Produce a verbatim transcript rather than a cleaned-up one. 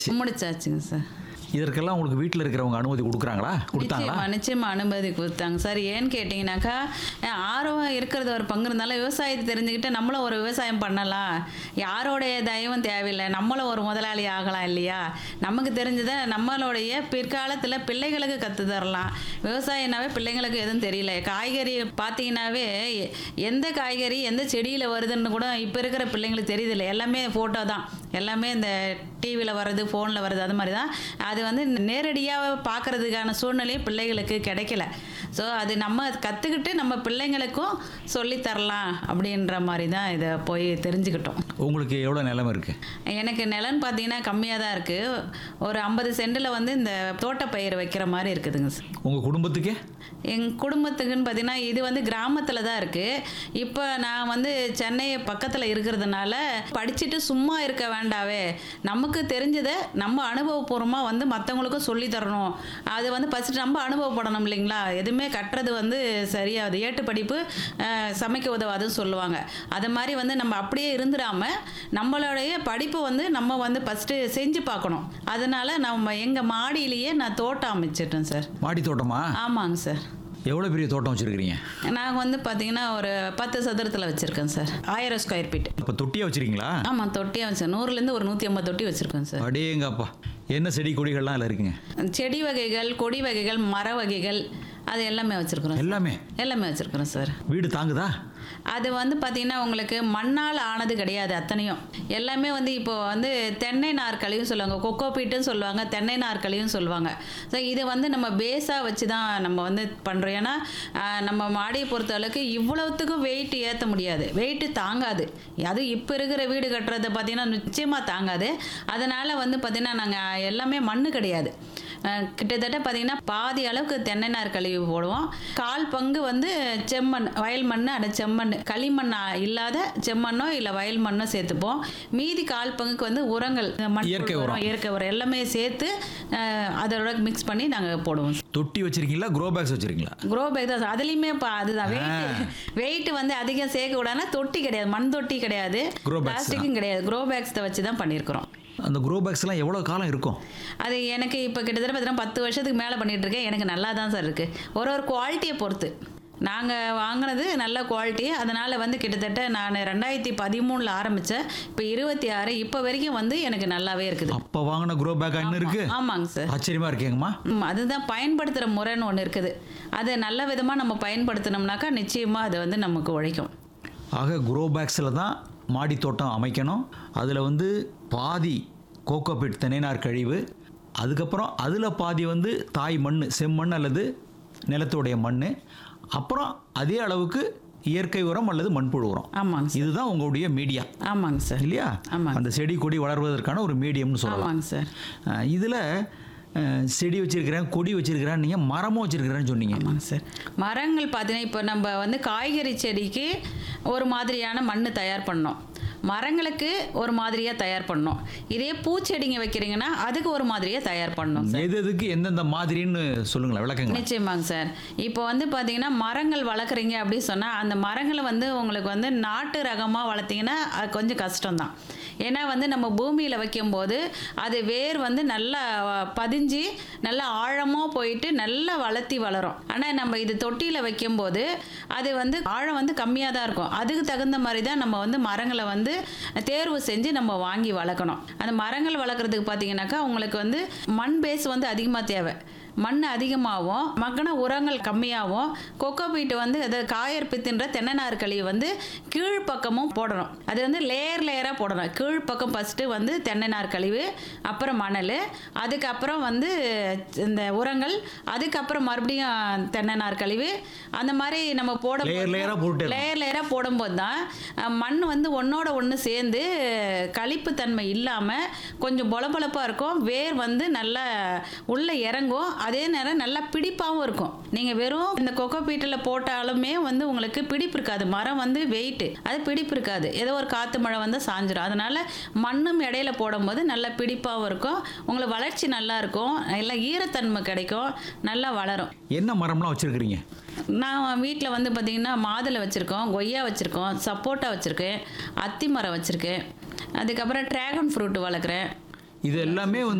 முடிச்சாச்சுங்க sir. இதற்கெல்லாம் உங்களுக்கு வீட்டில் இருக்கிறவங்க அனுமதி கொடுக்குறாங்களா? கொடுத்தாங்களா? நிச்சயமா நிச்சயமா அனுமதி கொடுத்தாங்க சார். ஏன்னு கேட்டிங்கனாக்கா, ஆர்வம் இருக்கிறது ஒரு பங்கு இருந்தாலும் விவசாயத்தை தெரிஞ்சுக்கிட்டு நம்மளும் ஒரு விவசாயம் பண்ணலாம், யாரோடைய தயவும் தேவையில்லை, நம்மளும் ஒரு முதலாளி ஆகலாம் இல்லையா? நமக்கு தெரிஞ்சதை நம்மளுடைய பிற்காலத்தில் பிள்ளைகளுக்கு கற்று தரலாம். விவசாயம்னாவே பிள்ளைங்களுக்கு எதுவும் தெரியல. காய்கறி பார்த்தீங்கன்னாவே எந்த காய்கறி எந்த செடியில் வருதுன்னு கூட இப்போ இருக்கிற பிள்ளைங்களுக்கு தெரியுதில்லை. எல்லாமே ஃபோட்டோ தான், எல்லாமே இந்த டிவியில் வர்றது, ஃபோனில் வர்றது, அது மாதிரி தான். அது வந்து நேரடியாக பார்க்கறதுக்கான சூழ்நிலையும் பிள்ளைகளுக்கு கிடைக்கல. ஸோ அது நம்ம கற்றுக்கிட்டு நம்ம பிள்ளைங்களுக்கும் சொல்லித்தரலாம் அப்படின்ற மாதிரி தான் இதை போய் தெரிஞ்சுக்கிட்டோம். உங்களுக்கு எவ்வளோ நிலம் இருக்குது? எனக்கு நிலம்னு பார்த்தீங்கன்னா கம்மியாக தான் இருக்குது. ஒரு ஐம்பது சென்டில் வந்து இந்த தோட்டப்பயிர் வைக்கிற மாதிரி இருக்குதுங்க சார். உங்கள் குடும்பத்துக்கே? எங்கள் குடும்பத்துக்குன்னு பார்த்தீங்கன்னா இது வந்து கிராமத்தில் தான் இருக்குது. இப்போ நான் வந்து சென்னை பக்கத்தில் இருக்கிறதுனால படிச்சுட்டு சும்மா இருக்க வேண்டாவே, நமக்கு தெரிஞ்சதை நம்ம அனுபவபூர்வமாக வந்து மற்றவங்களுக்கும் சொல்லி தரணும். அது வந்து ஃபஸ்ட்டு நம்ம அனுபவப்படணும் இல்லைங்களா? எதுவுமே கட்டுறது வந்து சரியாது, ஏட்டு படிப்பு சமைக்க உதவாதுன்னு சொல்லுவாங்க. அது மாதிரி வந்து நம்ம அப்படியே இருந்துடாமல் நம்மளுடைய படிப்பு வந்து நம்ம வந்து ஃபஸ்ட்டு செஞ்சு பார்க்கணும். அதனால் நம்ம எங்கள் மாடியிலேயே நான் தோட்டம் அமைச்சிட்டேன் சார். மாடி தோட்டமா? ஆமாங்க சார். எவ்வளோ பெரிய தோட்டம் வச்சுருக்கிறீங்க? நாங்கள் வந்து பார்த்தீங்கன்னா ஒரு பத்து சதுரத்தில் வச்சுருக்கேன் சார். ஆயிரம் ஸ்கொயர் ஃபீட். இப்போ தொட்டியாக வச்சுருக்கீங்களா? ஆமாம், தொட்டியாக வச்சேன். நூறுலேருந்து ஒரு நூற்றி ஐம்பது தொட்டி வச்சுருக்கேன் சார். அடேங்கப்பா, என்ன செடி கொடிகள்லாம் அதில் இருக்குங்க? செடி வகைகள், கொடி வகைகள், மர வகைகள், அது எல்லாமே வச்சுருக்குறோம். எல்லாமே எல்லாமே வச்சுருக்குறோம் சார். வீடு தாங்குதா? அது வந்து பார்த்திங்கன்னா உங்களுக்கு மண்ணால் ஆனது கிடையாது அத்தனையும். எல்லாமே வந்து இப்போ வந்து தென்னை நாற்கழியும் சொல்லுவாங்க, கொக்கோ பீட்டுன்னு சொல்லுவாங்க, தென்னை நாற்கழியும் சொல்லுவாங்க. ஸோ இது வந்து நம்ம பேஸாக வச்சு தான் நம்ம வந்து பண்ணுறோம். ஏன்னா நம்ம மாடியை பொறுத்த அளவுக்கு இவ்வளவுத்துக்கும் வெயிட் ஏற்ற முடியாது, வெயிட்டு தாங்காது. அதுவும் இப்போ இருக்கிற வீடு கட்டுறதை பார்த்திங்கன்னா நிச்சயமாக தாங்காது. அதனால் வந்து பார்த்திங்கன்னா நாங்கள் எல்லாமே மண் கிடையாது, கிட்டத்தட்ட பார்த்திங்கன்னா பாதி அளவுக்கு தென்னை நார் கழிவு போடுவோம். கால் பங்கு வந்து செம்மண், வயல் மண், அட செம்மண், களிமண் இல்லாத செம்மண்ணோ இல்லை வயல் மண்ணோ சேர்த்துப்போம். மீதி கால் பங்குக்கு வந்து உரங்கள், இயற்கை உரம், இயற்கை உரம் எல்லாமே சேர்த்து அதோட மிக்ஸ் பண்ணி நாங்கள் போடுவோம். தொட்டி வச்சிருக்கீங்களா? க்ரோ பேக்ஸ் வச்சிருக்கீங்களா? க்ரோ பேக் தான். அதுலேயுமே அதுதான் வெயிட் வெயிட் வந்து அதிகம் சேர்க்க கூடாதுன்னா தொட்டி கிடையாது, மண் தொட்டி கிடையாது, பிளாஸ்டிக்கும் கிடையாது, க்ரோ பேக்ஸை வச்சு தான் பண்ணியிருக்கிறோம். அந்த க்ரோ பேக்ஸ்லாம் எவ்வளோ காலம் இருக்கும்? அது எனக்கு இப்போ கிட்டத்தட்ட பார்த்தீங்கன்னா பத்து வருஷத்துக்கு மேலே பண்ணிகிட்டு இருக்கேன். எனக்கு நல்லா தான் சார் இருக்குது. ஒரு ஒரு குவாலிட்டியை பொறுத்து நாங்கள் வாங்கினது நல்ல குவாலிட்டி. அதனால் வந்து கிட்டத்தட்ட நான் ரெண்டாயிரத்தி பதிமூணில் ஆரம்பித்தேன், இப்போ இருபத்தி ஆறு இப்போ வரைக்கும் வந்து எனக்கு நல்லாவே இருக்குது. அப்போ வாங்கின க்ரோ பேக் இன்னும் இருக்குது? ஆமாங்க சார். ஆச்சரியமாக இருக்கேங்கம்மா. அதுதான் பயன்படுத்துகிற முறைன்னு ஒன்று இருக்குது. அதை நல்ல விதமாக நம்ம பயன்படுத்தினோம்னாக்கா நிச்சயமாக அது வந்து நமக்கு உழைக்கும். ஆக க்ரோ பேக்ஸில் தான் மாடி தோட்டம் அமைக்கணும். அதில் வந்து பாதி கோகோபீட் தென்னைநார் கழிவு, அதுக்கப்புறம் அதில் பாதி வந்து தாய் மண், செம்மண் அல்லது நிலத்துடைய மண், அப்புறம் அதே அளவுக்கு இயற்கை உரம் அல்லது மண்புழு உரம். ஆமாங்க, இதுதான் உங்களுடைய மீடியா. ஆமாங்க சார். இல்லையா? ஆமாங்க. அந்த செடி கொடி வளர்வதற்கான ஒரு மீடியம்னு சொல்லலாம். ஆமாங்க சார். இதில் செடி வச்சிருக்கிறேன், கொடி வச்சிருக்கிறேன், நீங்கள் மரமும் வச்சிருக்கிறேன்னு சொன்னீங்க. ஆமாங்க சார். மரங்கள் பார்த்தீங்கன்னா இப்போ நம்ம வந்து காய்கறி செடிக்கு ஒரு மாதிரியான மண் தயார் பண்ணோம், மரங்களுக்கு ஒரு மாதிரியாக தயார் பண்ணோம். இதே பூச்செடிங்க வைக்கிறீங்கன்னா அதுக்கு ஒரு மாதிரியாக தயார் பண்ணோம். எது எதுக்கு எந்தெந்த மாதிரின்னு சொல்லுங்களேன், விளக்குங்க. நிச்சயமாங்க சார். இப்போ வந்து பார்த்தீங்கன்னா மரங்கள் வளர்க்குறீங்க அப்படின்னு சொன்னால் அந்த மரங்களை வந்து உங்களுக்கு வந்து நாட்டு ரகமாக வளர்த்திங்கன்னா அது கொஞ்சம் கஷ்டம்தான். ஏன்னா வந்து நம்ம பூமியில் வைக்கும்போது அது வேர் வந்து நல்லா பதிஞ்சு நல்லா ஆழமாக போயிட்டு நல்லா வளர்த்தி வளரும். ஆனால் நம்ம இது தொட்டியில் வைக்கும்போது அது வந்து ஆழம் வந்து கம்மியாக தான் இருக்கும். அதுக்கு தகுந்த மாதிரி தான் நம்ம வந்து மரங்களை வந்து தேர்வு செஞ்சு நம்ம வாங்கி வளர்க்கணும். அந்த மரங்கள் வளர்க்குறதுக்கு பார்த்தீங்கன்னாக்கா உங்களுக்கு வந்து மண் பேஸ் வந்து அதிகமாக தேவை, மண் அதிகமாகவும் மக்கின உரங்கள் கம்மியாகவும், கொக்கோ பீட்டு வந்து அது காயற்பித்துன்ற தென்னைநார் கழிவு வந்து கீழ்ப்பக்கமும் போடணும். அது வந்து லேயர் லேயராக போடணும். கீழ்ப்பக்கம் ஃபஸ்ட்டு வந்து தென்னைநார் கழிவு, அப்புறம் மணல், அதுக்கப்புறம் வந்து இந்த உரங்கள், அதுக்கப்புறம் மறுபடியும் தென்னைநார் கழிவு, அந்த மாதிரி நம்ம போட லேயர் லேயராக போடும்போது தான் மண் வந்து ஒன்றோட ஒன்று சேர்ந்து கழிப்பு தன்மை இல்லாமல் கொஞ்சம் பொலபொலப்பாக இருக்கும். வேர் வந்து நல்லா உள்ளே இறங்கும், அதே நேரம் நல்லா பிடிப்பாகவும் இருக்கும். நீங்கள் வெறும் இந்த கொக்கோ பீட்டில் போட்டாலுமே வந்து உங்களுக்கு பிடிப்பு இருக்காது, மரம் வந்து வெயிட்டு, அது பிடிப்பு இருக்காது, ஏதோ ஒரு காற்று மழை வந்து சாஞ்சிடும். அதனால் மண்ணும் இடையில போடும்போது நல்லா பிடிப்பாகவும் இருக்கும், உங்களுக்கு வளர்ச்சி நல்லா இருக்கும், நல்லா ஈரத்தன்மை கிடைக்கும், நல்லா வளரும். என்ன மரம்லாம் வச்சுருக்கிறீங்க? நான் வீட்டில் வந்து பார்த்திங்கன்னா மாதுளை வச்சுருக்கோம், கொய்யா வச்சுருக்கோம், சப்போட்டா வச்சுருக்கேன், அத்தி மரம் வச்சுருக்கேன், அதுக்கப்புறம் ட்ராகன் ஃப்ரூட் வளர்க்குறேன். இது எல்லாமே வந்து